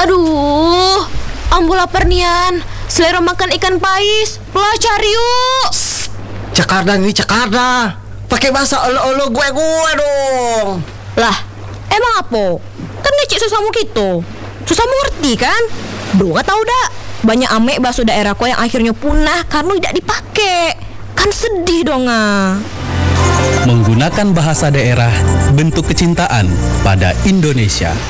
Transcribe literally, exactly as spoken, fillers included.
Aduh, ambo lapar nian. Selera makan ikan pais. Lah cari yuk. Cakarda nih cakarda. Pakai bahasa olo-olo gue-gue dong. Lah, emang apa? Kan ngecek susamu gitu. Susamu ngerti kan? Doa tahu dak? Banyak amek bakso daerahku yang akhirnya punah karena tidak dipakai. Kan sedih dong ah. Menggunakan bahasa daerah bentuk kecintaan pada Indonesia.